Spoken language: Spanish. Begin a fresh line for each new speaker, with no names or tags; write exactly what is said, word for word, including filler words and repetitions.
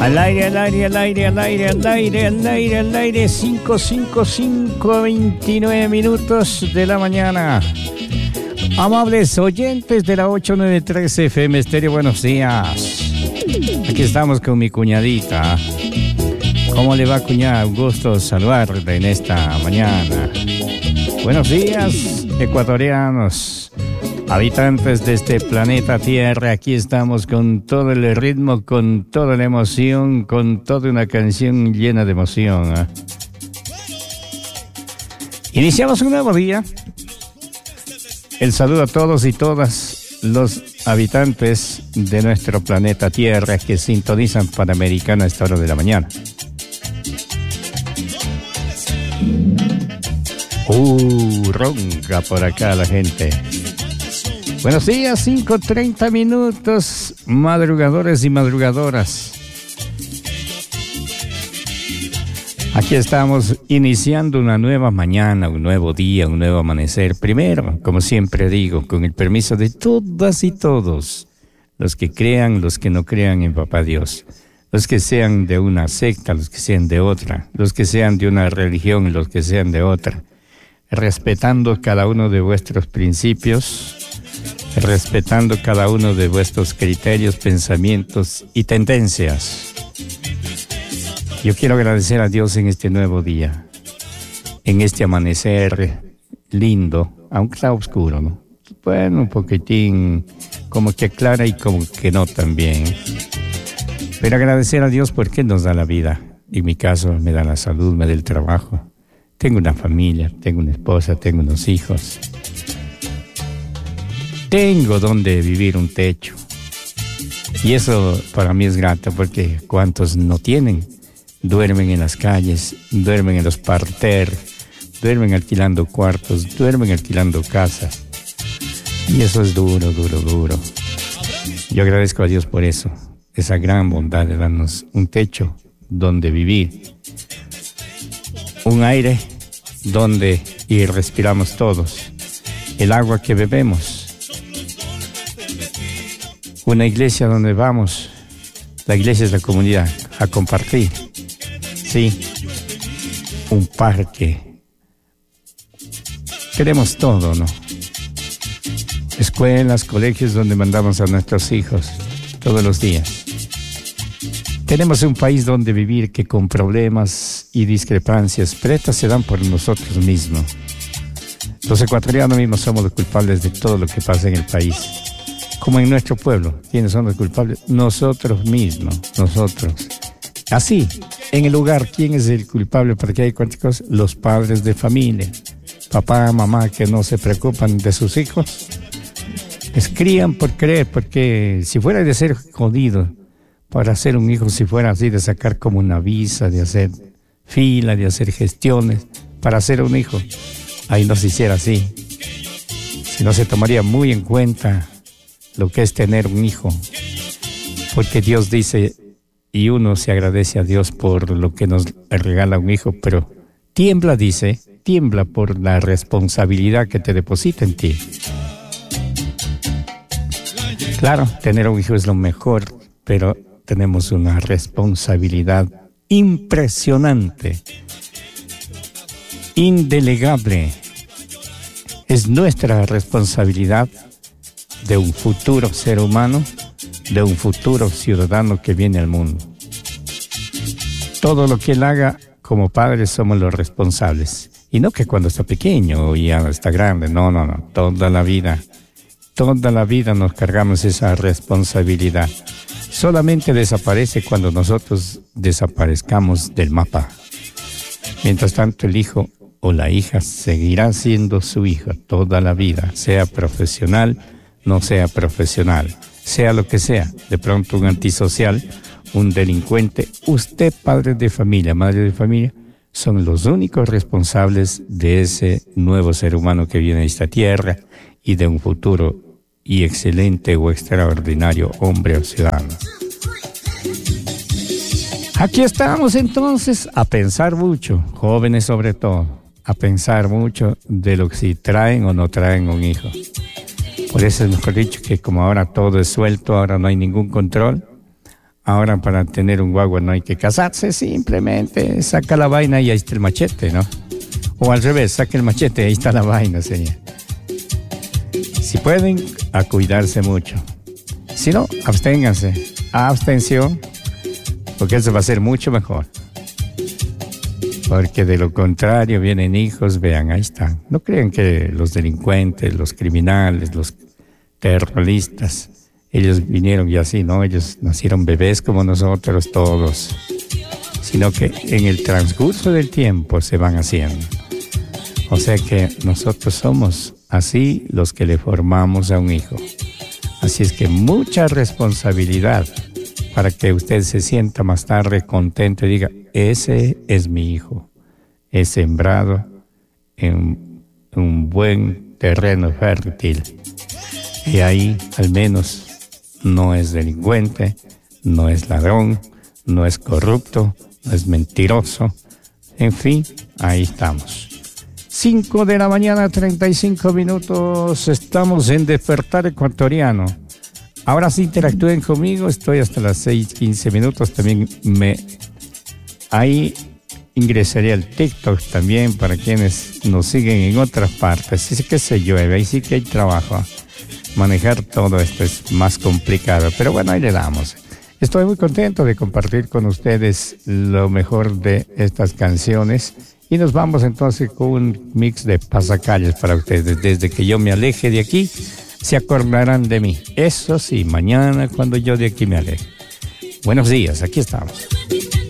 Al aire, al aire, al aire, al aire, al aire, al aire, al aire, cinco, cinco, cinco, veintinueve minutos de la mañana. Amables oyentes de la ocho noventa y tres F M Estéreo, buenos días. Aquí estamos con mi cuñadita. ¿Cómo le va, cuñada? Un gusto saludarle en esta mañana. Buenos días, ecuatorianos, habitantes de este planeta Tierra. Aquí estamos con todo el ritmo, con toda la emoción, con toda una canción llena de emoción, ¿eh? Iniciamos un nuevo día. El saludo a todos y todas los habitantes de nuestro planeta Tierra que sintonizan Panamericana a esta hora de la mañana. Uh, ronca por acá la gente. Buenos días, cinco treinta minutos, madrugadores y madrugadoras. Aquí estamos iniciando una nueva mañana, un nuevo día, un nuevo amanecer. Primero, como siempre digo, con el permiso de todas y todos, los que crean, los que no crean en Papá Dios, los que sean de una secta, los que sean de otra, los que sean de una religión, los que sean de otra, respetando cada uno de vuestros principios, respetando cada uno de vuestros criterios, pensamientos y tendencias. Yo quiero agradecer a Dios en este nuevo día, en este amanecer lindo, aunque está oscuro, ¿no? Bueno, un poquitín como que aclara y como que no también. Pero agradecer a Dios porque nos da la vida. En mi caso, me da la salud, me da el trabajo. Tengo una familia, tengo una esposa, tengo unos hijos. Tengo donde vivir, un techo. Y eso para mí es grato porque cuántos no tienen. Duermen en las calles, duermen en los parterres, duermen alquilando cuartos, duermen alquilando casas. Y eso es duro, duro, duro. Yo agradezco a Dios por eso, esa gran bondad de darnos un techo donde vivir, un aire donde y respiramos todos, el agua que bebemos, una iglesia donde vamos, la iglesia es la comunidad, a compartir. Sí, un parque. Queremos todo, ¿no? Escuelas, colegios donde mandamos a nuestros hijos todos los días. Tenemos un país donde vivir que con problemas y discrepancias, pero estas se dan por nosotros mismos. Los ecuatorianos mismos somos los culpables de todo lo que pasa en el país. Como en nuestro pueblo, ¿quiénes son los culpables? Nosotros mismos, nosotros. Así, en el hogar, ¿quién es el culpable para que haya cualquier cosa? Los padres de familia, papá, mamá, que no se preocupan de sus hijos. Les crían por creer, porque si fuera de ser jodido para hacer un hijo, si fuera así, de sacar como una visa, de hacer fila, de hacer gestiones para hacer un hijo, ahí no se hiciera así. Si no se tomaría muy en cuenta lo que es tener un hijo, porque Dios dice... Y uno se agradece a Dios por lo que nos regala un hijo, pero tiembla, dice, tiembla por la responsabilidad que te deposita en ti. Claro, tener un hijo es lo mejor, pero tenemos una responsabilidad impresionante, indelegable. Es nuestra responsabilidad de un futuro ser humano, de un futuro ciudadano que viene al mundo. Todo lo que él haga como padres somos los responsables. Y no que cuando está pequeño o ya está grande, no, no, no. Toda la vida, toda la vida nos cargamos esa responsabilidad. Solamente desaparece cuando nosotros desaparezcamos del mapa. Mientras tanto, el hijo o la hija seguirá siendo su hijo toda la vida, sea profesional, no sea profesional. Sea lo que sea, de pronto un antisocial, un delincuente, usted, padre de familia, madre de familia, son los únicos responsables de ese nuevo ser humano que viene a esta tierra y de un futuro y excelente o extraordinario hombre o ciudadano. Aquí estamos entonces a pensar mucho, jóvenes sobre todo, a pensar mucho de lo que si traen o no traen un hijo. Por eso es mejor dicho que como ahora todo es suelto, ahora no hay ningún control, Ahora para tener un guagua no hay que casarse, simplemente saca la vaina y ahí está el machete, ¿no? O al revés, saca el machete y ahí está la vaina, señor. Si pueden, a cuidarse mucho. Si no, absténganse. Abstención, porque eso va a ser mucho mejor. Porque de lo contrario vienen hijos, vean, ahí están. No crean que los delincuentes, los criminales, los terroristas, ellos vinieron y así, ¿no? Ellos nacieron bebés como nosotros todos, sino que en el transcurso del tiempo se van haciendo. O sea que nosotros somos así los que le formamos a un hijo. Así es que mucha responsabilidad para que usted se sienta más tarde contento y diga, ese es mi hijo, es sembrado en un buen terreno fértil. Y ahí al menos no es delincuente, no es ladrón, no es corrupto, no es mentiroso. En fin, ahí estamos. cinco de la mañana, treinta y cinco minutos, estamos en Despertar Ecuatoriano. Ahora sí interactúen conmigo, estoy hasta las seis, quince minutos, también me... Ahí ingresaré al TikTok también para quienes nos siguen en otras partes. Sí que se llueve, ahí sí que hay trabajo. Manejar todo esto es más complicado, pero bueno, ahí le damos. Estoy muy contento de compartir con ustedes lo mejor de estas canciones y nos vamos entonces con un mix de pasacalles para ustedes. Desde que yo me aleje de aquí, se acordarán de mí. Eso sí, mañana cuando yo de aquí me aleje. Buenos días, aquí estamos.